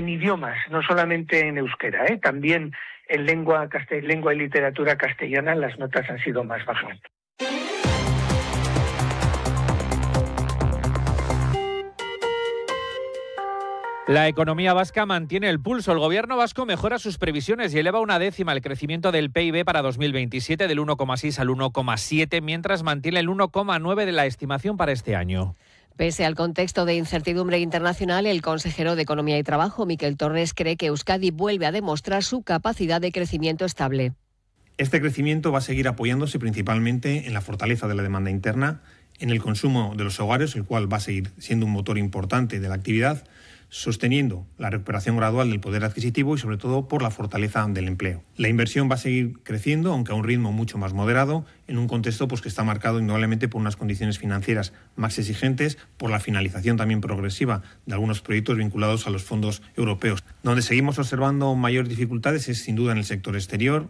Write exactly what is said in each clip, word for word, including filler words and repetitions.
en idiomas, no solamente en euskera, ¿eh? También en lengua, castell- lengua y literatura castellana las notas han sido más bajas. La economía vasca mantiene el pulso. El gobierno vasco mejora sus previsiones y eleva una décima el crecimiento del P I B para dos mil veintisiete del uno coma seis al uno coma siete, mientras mantiene el uno coma nueve de la estimación para este año. Pese al contexto de incertidumbre internacional, el consejero de Economía y Trabajo, Miquel Torres, cree que Euskadi vuelve a demostrar su capacidad de crecimiento estable. Este crecimiento va a seguir apoyándose principalmente en la fortaleza de la demanda interna, en el consumo de los hogares, el cual va a seguir siendo un motor importante de la actividad, sosteniendo la recuperación gradual del poder adquisitivo y sobre todo por la fortaleza del empleo. La inversión va a seguir creciendo, aunque a un ritmo mucho más moderado, en un contexto pues, que está marcado indudablemente por unas condiciones financieras más exigentes, por la finalización también progresiva de algunos proyectos vinculados a los fondos europeos. Donde seguimos observando mayores dificultades es sin duda en el sector exterior.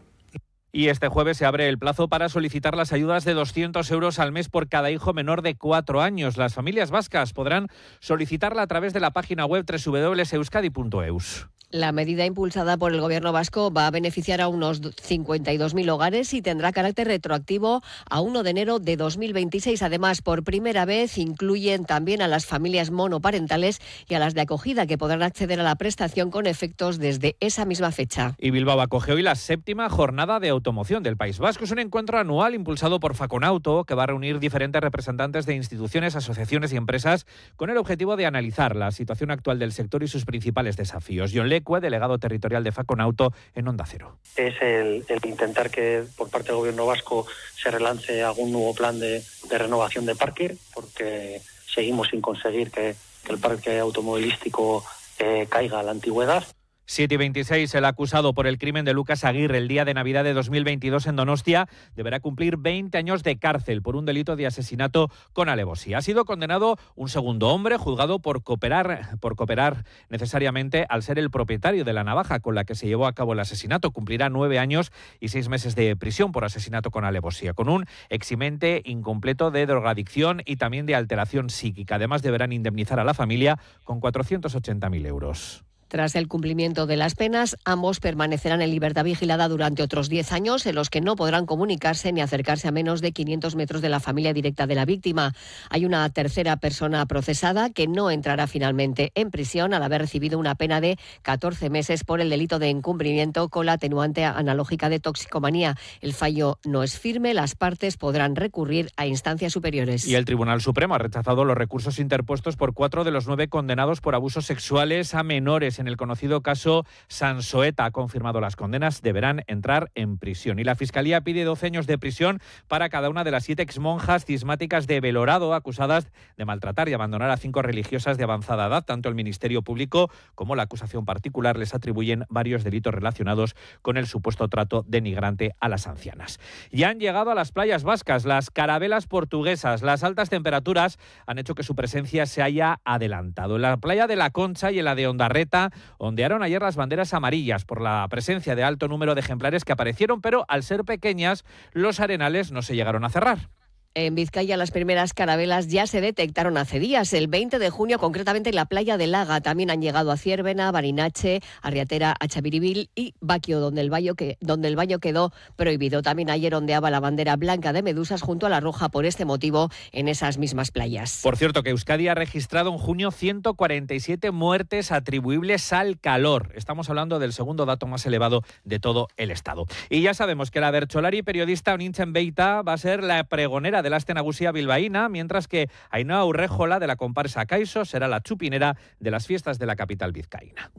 Y este jueves se abre el plazo para solicitar las ayudas de doscientos euros al mes por cada hijo menor de cuatro años. Las familias vascas podrán solicitarla a través de la página web doble u doble u doble u punto euskadi punto eus. La medida impulsada por el Gobierno vasco va a beneficiar a unos cincuenta y dos mil hogares y tendrá carácter retroactivo a primero de enero de dos mil veintiséis. Además, por primera vez incluyen también a las familias monoparentales y a las de acogida, que podrán acceder a la prestación con efectos desde esa misma fecha. Y Bilbao acoge hoy la séptima jornada de automoción del País Vasco. Es un encuentro anual impulsado por Faconauto, que va a reunir diferentes representantes de instituciones, asociaciones y empresas con el objetivo de analizar la situación actual del sector y sus principales desafíos. John Lecue, delegado territorial de Faconauto, en Onda Cero. Es el, el intentar que por parte del gobierno vasco se relance algún nuevo plan de, de renovación de parque, porque seguimos sin conseguir que, que el parque automovilístico eh, caiga a la antigüedad. siete y veintiséis, el acusado por el crimen de Lucas Aguirre el día de Navidad de dos mil veintidós en Donostia deberá cumplir veinte años de cárcel por un delito de asesinato con alevosía. Ha sido condenado un segundo hombre juzgado por cooperar, por cooperar necesariamente al ser el propietario de la navaja con la que se llevó a cabo el asesinato. Cumplirá nueve años y seis meses de prisión por asesinato con alevosía, con un eximente incompleto de drogadicción y también de alteración psíquica. Además, deberán indemnizar a la familia con cuatrocientos ochenta mil euros. Tras el cumplimiento de las penas, ambos permanecerán en libertad vigilada durante otros diez años, en los que no podrán comunicarse ni acercarse a menos de quinientos metros de la familia directa de la víctima. Hay una tercera persona procesada que no entrará finalmente en prisión al haber recibido una pena de catorce meses por el delito de incumplimiento con la atenuante analógica de toxicomanía. El fallo no es firme, las partes podrán recurrir a instancias superiores. Y el Tribunal Supremo ha rechazado los recursos interpuestos por cuatro de los nueve condenados por abusos sexuales a menores. En el conocido caso Sansoeta ha confirmado las condenas, deberán entrar en prisión. Y la Fiscalía pide doce años de prisión para cada una de las siete exmonjas cismáticas de Belorado acusadas de maltratar y abandonar a cinco religiosas de avanzada edad. Tanto el Ministerio Público como la acusación particular les atribuyen varios delitos relacionados con el supuesto trato denigrante a las ancianas. Y han llegado a las playas vascas las carabelas portuguesas. Las altas temperaturas han hecho que su presencia se haya adelantado. En la playa de La Concha y en la de Ondarreta ondearon ayer las banderas amarillas por la presencia de alto número de ejemplares que aparecieron, pero al ser pequeñas, los arenales no se llegaron a cerrar. En Vizcaya las primeras carabelas ya se detectaron hace días, el veinte de junio, concretamente en la playa de Laga. También han llegado a Ciérvena, Barinache, Arriatera, Achabiribil y Baquio, donde el, baño que, donde el baño quedó prohibido. También ayer ondeaba la bandera blanca de medusas junto a la roja por este motivo en esas mismas playas. Por cierto, que Euskadi ha registrado en junio ciento cuarenta y siete muertes atribuibles al calor. Estamos hablando del segundo dato más elevado de todo el Estado. Y ya sabemos que la bertsolari periodista Onintzen Beita va a ser la pregonera de la Aste Nagusia bilbaína, mientras que Ainhoa Urrejola, de la comparsa Caiso, será la chupinera de las fiestas de la capital vizcaína.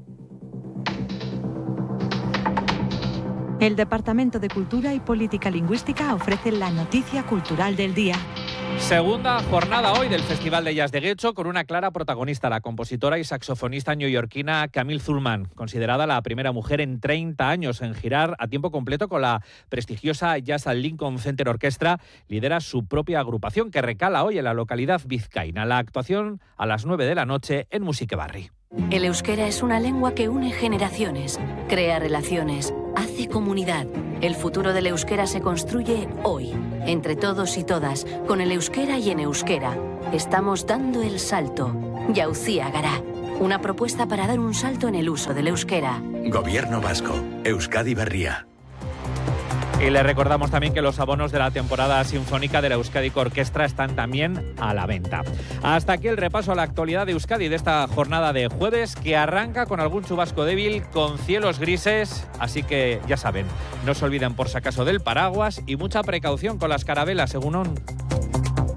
El Departamento de Cultura y Política Lingüística ofrece la noticia cultural del día. Segunda jornada hoy del Festival de Jazz de Getxo, con una clara protagonista, la compositora y saxofonista neoyorquina Camille Thurman, considerada la primera mujer en treinta años en girar a tiempo completo con la prestigiosa Jazz al Lincoln Center Orchestra. Lidera su propia agrupación, que recala hoy en la localidad vizcaína. La actuación a las nueve de la noche en Musiquebarri. El euskera es una lengua que une generaciones, crea relaciones, hace comunidad. El futuro del euskera se construye hoy, entre todos y todas, con el euskera y en euskera. Estamos dando el salto. Jauzia Gara. Una propuesta para dar un salto en el uso del euskera. Gobierno vasco. Euskadi Berria. Y le recordamos también que los abonos de la temporada sinfónica de la Euskadiko Orquestra están también a la venta. Hasta aquí el repaso a la actualidad de Euskadi de esta jornada de jueves, que arranca con algún chubasco débil, con cielos grises, así que ya saben, no se olviden por si acaso del paraguas y mucha precaución con las carabelas, según on.